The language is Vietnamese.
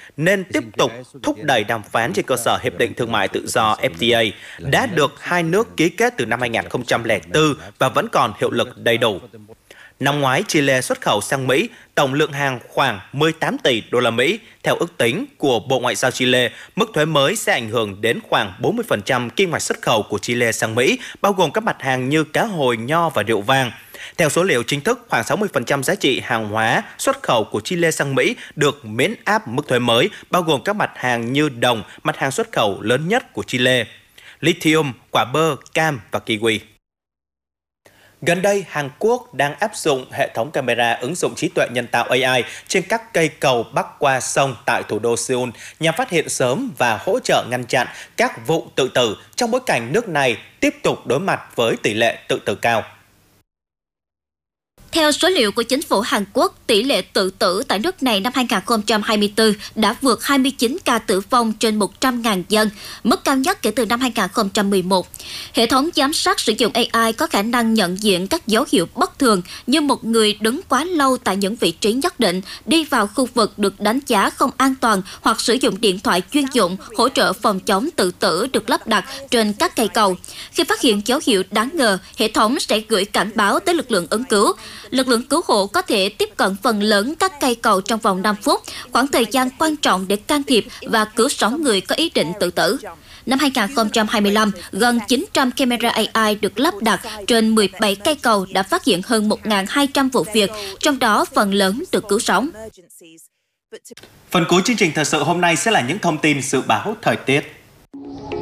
nên tiếp tục thúc đẩy đàm phán trên cơ sở Hiệp định Thương mại Tự do FTA đã được hai nước ký kết từ năm 2004 và vẫn còn hiệu lực đầy đủ. Năm ngoái, Chile xuất khẩu sang Mỹ tổng lượng hàng khoảng 18 tỷ đô la Mỹ. Theo ước tính của Bộ Ngoại giao Chile, mức thuế mới sẽ ảnh hưởng đến khoảng 40% kim ngạch xuất khẩu của Chile sang Mỹ, bao gồm các mặt hàng như cá hồi, nho và rượu vang. Theo số liệu chính thức, khoảng 60% giá trị hàng hóa xuất khẩu của Chile sang Mỹ được miễn áp mức thuế mới, bao gồm các mặt hàng như đồng, mặt hàng xuất khẩu lớn nhất của Chile, lithium, quả bơ, cam và kiwi. Gần đây, Hàn Quốc đang áp dụng hệ thống camera ứng dụng trí tuệ nhân tạo AI trên các cây cầu bắc qua sông tại thủ đô Seoul nhằm phát hiện sớm và hỗ trợ ngăn chặn các vụ tự tử trong bối cảnh nước này tiếp tục đối mặt với tỷ lệ tự tử cao. Theo số liệu của chính phủ Hàn Quốc, tỷ lệ tự tử tại nước này năm 2024 đã vượt 29 ca tử vong trên 100.000 dân, mức cao nhất kể từ năm 2011. Hệ thống giám sát sử dụng AI có khả năng nhận diện các dấu hiệu bất thường như một người đứng quá lâu tại những vị trí nhất định, đi vào khu vực được đánh giá không an toàn hoặc sử dụng điện thoại chuyên dụng hỗ trợ phòng chống tự tử được lắp đặt trên các cây cầu. Khi phát hiện dấu hiệu đáng ngờ, hệ thống sẽ gửi cảnh báo tới lực lượng ứng cứu. Lực lượng cứu hộ có thể tiếp cận phần lớn các cây cầu trong vòng 5 phút, khoảng thời gian quan trọng để can thiệp và cứu 6 người có ý định tự tử. Năm 2025, gần 900 camera AI được lắp đặt trên 17 cây cầu đã phát hiện hơn 1.200 vụ việc, trong đó phần lớn được cứu sống. Phần cuối chương trình thời sự hôm nay sẽ là những thông tin dự báo thời tiết.